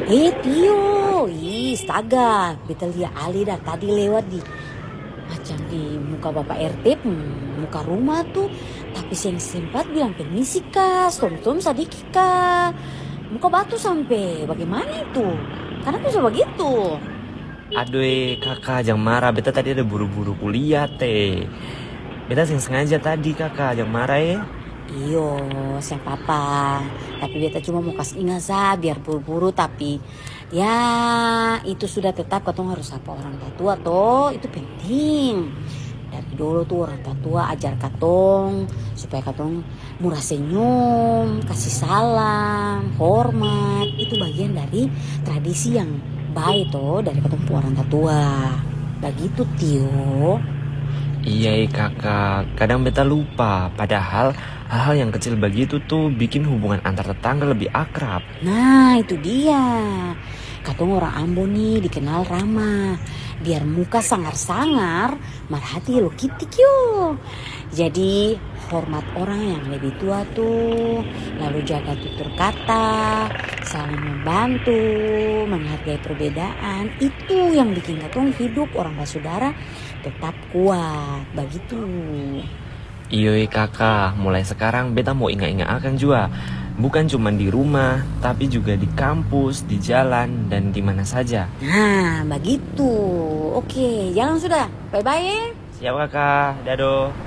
Tio, astaga, beta lihat Ali dah tadi lewat di macam di muka Bapak RT, muka rumah tuh. Tapi yang sempat bilang permisi kak, tom sadiki kak. Muka batu sampai, bagaimana itu? Karena bisa begitu. Aduh kakak, jangan marah. Beta tadi ada buru-buru kuliah teh. Beta sengaja tadi kakak, jangan marah ya. Iyo, siapa apa. Tapi beta cuma mau kasih ingat sah, biar buru-buru. Tapi ya itu sudah tetap katong harus apa orang tua toh, itu penting. Dari dulu tuh orang tua ajar katong supaya katong murah senyum, kasih salam, hormat. Itu bagian dari tradisi yang baik toh dari katong orang tua. Begitu Tio. Iya kakak, kadang beta lupa. Padahal hal-hal yang kecil begitu tuh bikin hubungan antar tetangga lebih akrab. Nah itu dia. Katong orang Ambon nih dikenal ramah. Biar muka sangar-sangar, marhati lo kitik yo. Jadi hormat orang yang lebih tua tuh. Lalu jaga tutur kata, saling membantu, menghargai perbedaan. Itu yang bikin katong hidup orang bersaudara tetap kuat. Begitu. Iya kakak, mulai sekarang beta mau ingat-ingat akan juga. Bukan cuma di rumah, tapi juga di kampus, di jalan, dan di mana saja. Nah, begitu. Oke, jalan sudah. Bye-bye. Siap kakak, dado.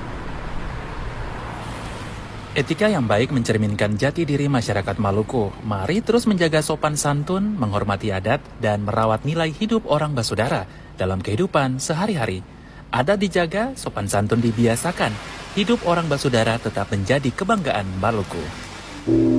Etika yang baik mencerminkan jati diri masyarakat Maluku. Mari terus menjaga sopan santun, menghormati adat, dan merawat nilai hidup orang bersaudara dalam kehidupan sehari-hari. Adat dijaga, sopan santun dibiasakan. Hidup orang bersaudara tetap menjadi kebanggaan Maluku.